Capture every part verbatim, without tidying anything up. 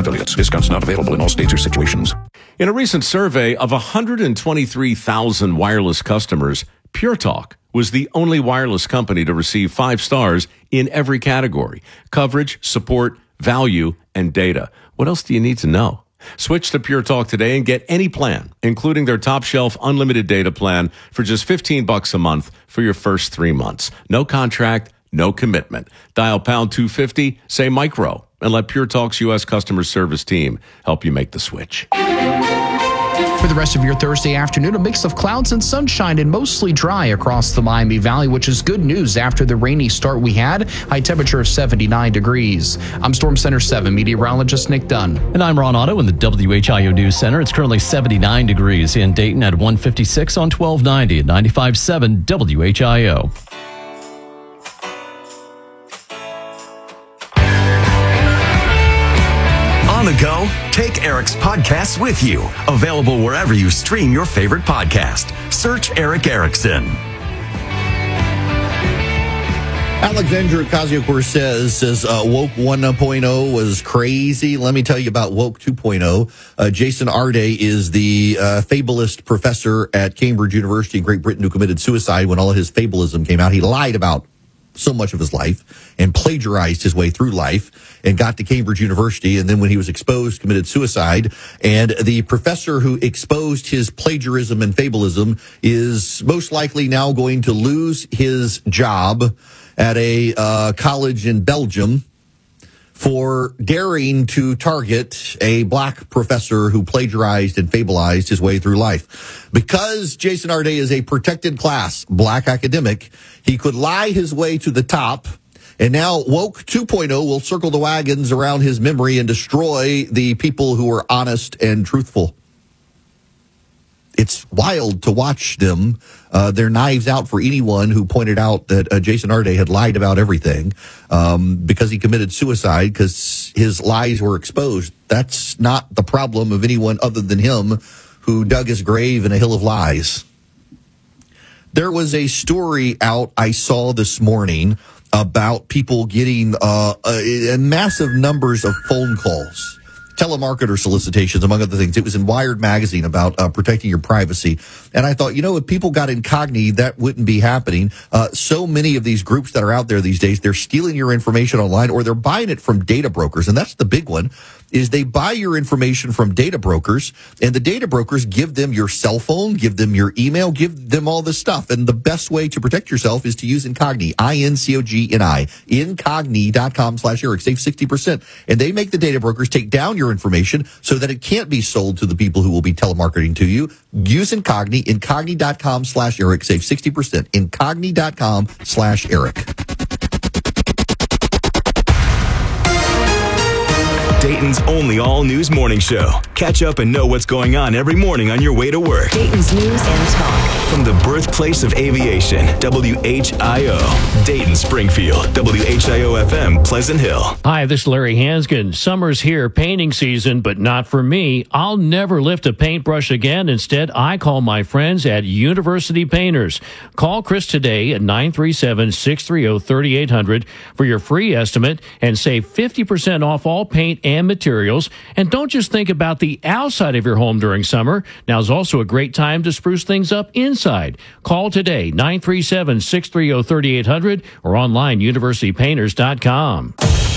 affiliates. Discounts not available in all states or situations. In a recent survey of one hundred twenty-three thousand wireless customers, Pure Talk was the only wireless company to receive five stars in every category: coverage, support, value, and data. What else do you need to know? Switch to Pure Talk today and get any plan, including their top shelf unlimited data plan for just fifteen bucks a month for your first three months. No contract, no commitment. Dial pound two fifty, say micro, and let Pure Talk's U S customer service team help you make the switch. For the rest of your Thursday afternoon, a mix of clouds and sunshine and mostly dry across the Miami Valley, which is good news after the rainy start we had. High temperature of seventy-nine degrees. I'm Storm Center seven meteorologist Nick Dunn. And I'm Ron Otto in the W H I O News Center. It's currently seventy-nine degrees in Dayton at one fifty-six on twelve ninety at ninety-five point seven W H I O. On the go, take Eric's podcasts with you. Available wherever you stream your favorite podcast. Search Eric Erickson. Alexandra Ocasio-Cortez says, says uh, Woke one point oh was crazy. Let me tell you about Woke two point oh. Uh, Jason Arday is the uh, fabulist professor at Cambridge University in Great Britain who committed suicide when all of his fabulism came out. He lied about so much of his life and plagiarized his way through life and got to Cambridge University. And then when he was exposed, committed suicide. And the professor who exposed his plagiarism and fabulism is most likely now going to lose his job at a uh, college in Belgium for daring to target a black professor who plagiarized and fabulized his way through life. Because Jason Arday is a protected class black academic, he could lie his way to the top. And now Woke two point oh will circle the wagons around his memory and destroy the people who are honest and truthful. It's wild to watch them. Uh, they're knives out for anyone who pointed out that uh, Jason Arday had lied about everything um, because he committed suicide because his lies were exposed. That's not the problem of anyone other than him who dug his grave in a hill of lies. There was a story out I saw this morning about people getting uh, a, a massive numbers of phone calls. Telemarketer solicitations, among other things. It was in Wired magazine about uh, protecting your privacy. And I thought, you know, if people got incognito, that wouldn't be happening. Uh, so many of these groups that are out there these days, they're stealing your information online or they're buying it from data brokers. And that's the big one, is they buy your information from data brokers, and the data brokers give them your cell phone, give them your email, give them all this stuff. And the best way to protect yourself is to use Incogni, I N C O G N I, incogni.com slash Eric. Save sixty percent. And they make the data brokers take down your information so that it can't be sold to the people who will be telemarketing to you. Use Incogni, incogni.com slash Eric. Save sixty percent. Incogni.com slash Eric. Dayton's only all-news morning show. Catch up and know what's going on every morning on your way to work. Dayton's News and Talk. From the birthplace of aviation, W H I O, Dayton, Springfield, W H I O F M, Pleasant Hill. Hi, this is Larry Hanskin. Summer's here, painting season, but not for me. I'll never lift a paintbrush again. Instead, I call my friends at University Painters. Call Chris today at nine three seven, six three zero, three eight zero zero for your free estimate and save fifty percent off all paint and materials. And don't just think about the outside of your home during summer. Now is also a great time to spruce things up inside. Call today, nine three seven, six three zero, three eight zero zero or online, university painters dot com.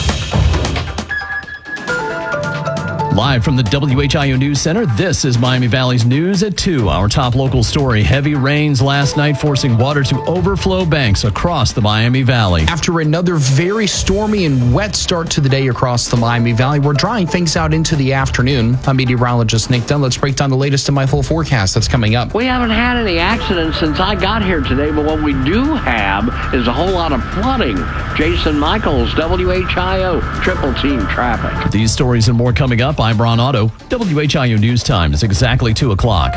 Live from the W H I O News Center, this is Miami Valley's News at two. Our top local story, heavy rains last night forcing water to overflow banks across the Miami Valley. After another very stormy and wet start to the day across the Miami Valley, we're drying things out into the afternoon. I'm meteorologist Nick Dunn. Let's break down the latest in my full forecast that's coming up. We haven't had any accidents since I got here today, but what we do have is a whole lot of flooding. Jason Michaels, W H I O, Triple Team Traffic. These stories and more coming up. I'm Ron Otto. W H I O News Time is exactly two o'clock.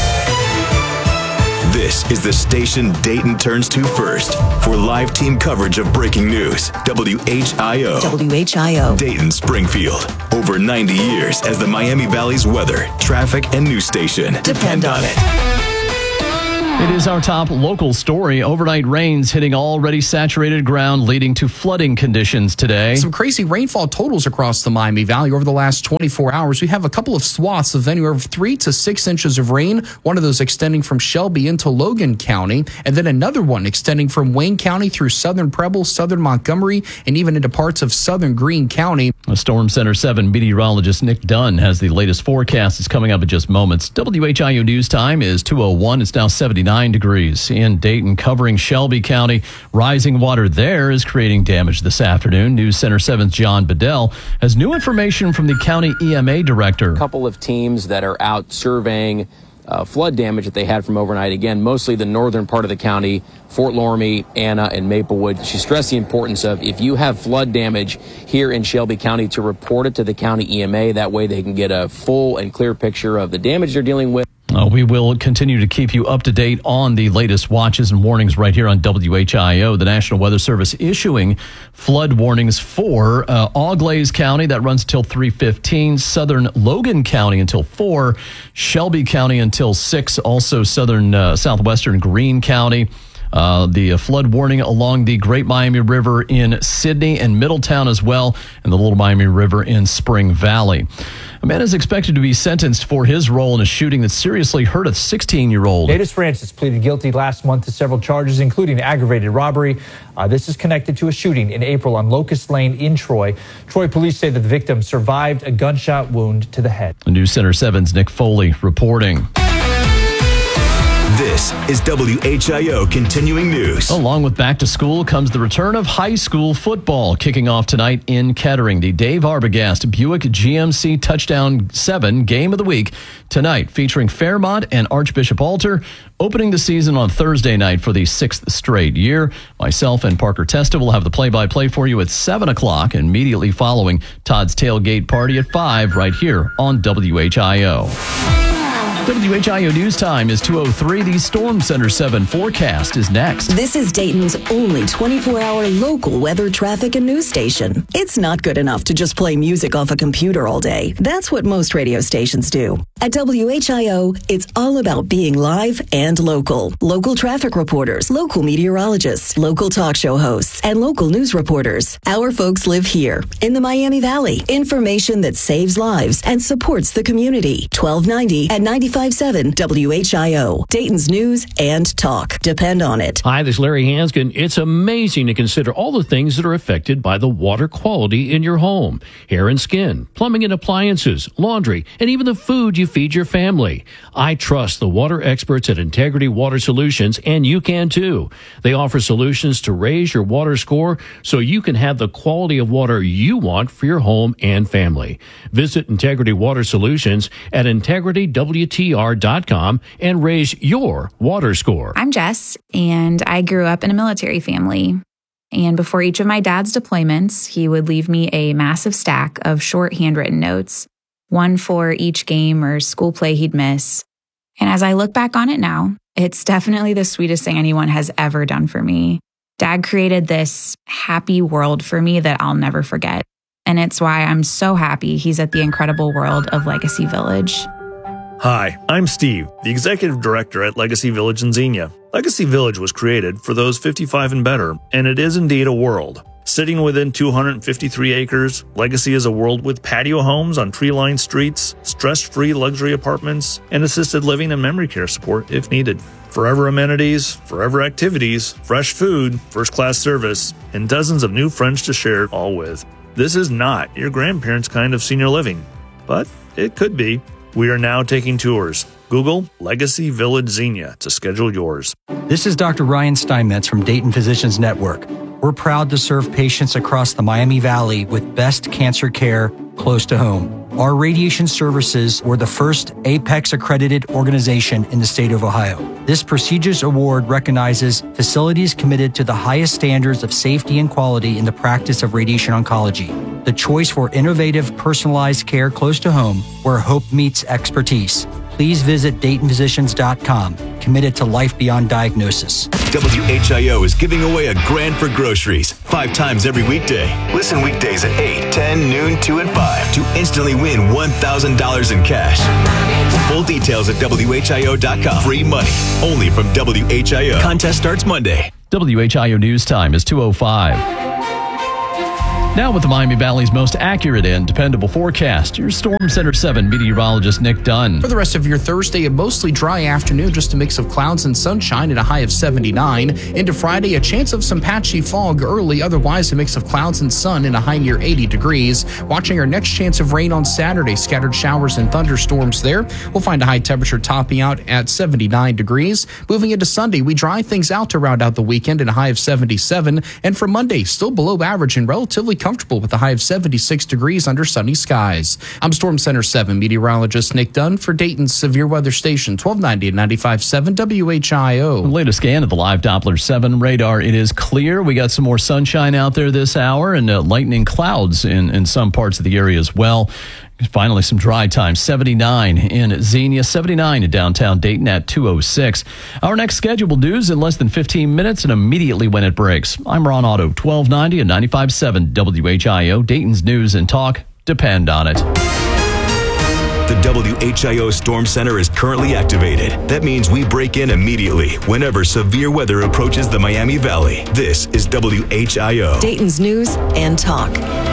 This is the station Dayton turns to first for live team coverage of breaking news. W H I O. W H I O. Dayton, Springfield. Over ninety years as the Miami Valley's weather, traffic, and news station. Depend on it. It is our top local story. Overnight rains hitting already saturated ground, leading to flooding conditions today. Some crazy rainfall totals across the Miami Valley over the last twenty-four hours. We have a couple of swaths of anywhere from three to six inches of rain, one of those extending from Shelby into Logan County, and then another one extending from Wayne County through southern Preble, southern Montgomery, and even into parts of southern Greene County. A Storm Center seven meteorologist Nick Dunn has the latest forecast. It's coming up in just moments. W H I O News time is two oh one. It's now seventy-nine degrees in Dayton, covering Shelby County. Rising water there is creating damage this afternoon. News Center seven's John Bedell has new information from the county E M A director. A couple of teams that are out surveying uh, flood damage that they had from overnight. Again, mostly the northern part of the county, Fort Loramie, Anna, and Maplewood. She stressed the importance of, if you have flood damage here in Shelby County, to report it to the county E M A. That way they can get a full and clear picture of the damage they're dealing with. Uh, we will continue to keep you up to date on the latest watches and warnings right here on W H I O. The National Weather Service issuing flood warnings for uh, Auglaize County. That runs until three fifteen. Southern Logan County until four. Shelby County until six. Also southern uh, southwestern Greene County. Uh, the uh, flood warning along the Great Miami River in Sidney and Middletown as well, and the Little Miami River in Spring Valley. A man is expected to be sentenced for his role in a shooting that seriously hurt a sixteen-year-old. Davis Francis pleaded guilty last month to several charges, including aggravated robbery. Uh, this is connected to a shooting in April on Locust Lane in Troy. Troy police say that the victim survived a gunshot wound to the head. News Center seven's Nick Foley reporting. This is W H I O Continuing News. Along with back to school comes the return of high school football, kicking off tonight in Kettering. The Dave Arbogast Buick G M C Touchdown seven Game of the Week tonight, featuring Fairmont and Archbishop Alter, opening the season on Thursday night for the sixth straight year. Myself and Parker Testa will have the play-by-play for you at seven o'clock, immediately following Todd's Tailgate Party at five right here on W H I O. W H I O News time is two oh three. The Storm Center seven forecast is next. This is Dayton's only twenty-four hour local weather, traffic, and news station. It's not good enough to just play music off a computer all day. That's what most radio stations do. At W H I O, it's all about being live and local. Local traffic reporters, local meteorologists, local talk show hosts, and local news reporters. Our folks live here in the Miami Valley. Information that saves lives and supports the community. twelve ninety at ninety-five point seven W H I O. Dayton's news and talk. Depend on it. Hi, this is Larry Hanskin. It's amazing to consider all the things that are affected by the water quality in your home. Hair and skin, plumbing and appliances, laundry, and even the food you feed your family. I trust the water experts at Integrity Water Solutions, and you can too. They offer solutions to raise your water score so you can have the quality of water you want for your home and family. Visit Integrity Water Solutions at integrity W T R dot com and raise your water score. I'm Jess, and I grew up in a military family. And before each of my dad's deployments, he would leave me a massive stack of short handwritten notes, one for each game or school play he'd miss. And as I look back on it now, it's definitely the sweetest thing anyone has ever done for me. Dad created this happy world for me that I'll never forget. And it's why I'm so happy he's at the incredible world of Legacy Village. Hi, I'm Steve, the Executive Director at Legacy Village in Xenia. Legacy Village was created for those fifty-five and better, and it is indeed a world. Sitting within two hundred fifty-three acres, Legacy is a world with patio homes on tree-lined streets, stress-free luxury apartments, and assisted living and memory care support if needed. Forever amenities, forever activities, fresh food, first-class service, and dozens of new friends to share it all with. This is not your grandparents' kind of senior living, but it could be. We are now taking tours. Google Legacy Village Xenia to schedule yours. This is Doctor Ryan Steinmetz from Dayton Physicians Network. We're proud to serve patients across the Miami Valley with best cancer care close to home. Our radiation services were the first Apex-accredited organization in the state of Ohio. This prestigious award recognizes facilities committed to the highest standards of safety and quality in the practice of radiation oncology. The choice for innovative, personalized care close to home, where hope meets expertise. Please visit Dayton Physicians dot com. committed to life beyond diagnosis. W H I O is giving away a grand for groceries five times every weekday. Listen weekdays at eight, ten, noon, two, and five to instantly win one thousand dollars in cash. Full details at W H I O dot com. Free money only from W H I O. Contest starts Monday. W H I O News Time is two oh five. Now with the Miami Valley's most accurate and dependable forecast, your Storm Center seven meteorologist Nick Dunn. For the rest of your Thursday, a mostly dry afternoon, just a mix of clouds and sunshine at a high of seventy-nine. Into Friday, a chance of some patchy fog early, otherwise a mix of clouds and sun and a high near eighty degrees. Watching our next chance of rain on Saturday, scattered showers and thunderstorms there. We'll find a high temperature topping out at seventy-nine degrees. Moving into Sunday, we dry things out to round out the weekend at a high of seventy-seven. And for Monday, still below average and relatively comfortable with a high of seventy-six degrees under sunny skies. I'm Storm Center seven meteorologist Nick Dunn for Dayton's Severe Weather Station, twelve ninety and ninety-five point seven W H I O. The latest scan of the live Doppler seven radar. It is clear. We got some more sunshine out there this hour and uh, lightning clouds in, in some parts of the area as well. Finally, some dry time. seventy-nine in Xenia, seventy-nine in downtown Dayton at two oh six. Our next scheduled news in less than fifteen minutes and immediately when it breaks. I'm Ron Otto, twelve ninety and ninety-five point seven W H I O. Dayton's news and talk depend on it. The W H I O Storm Center is currently activated. That means we break in immediately whenever severe weather approaches the Miami Valley. This is W H I O. Dayton's news and talk.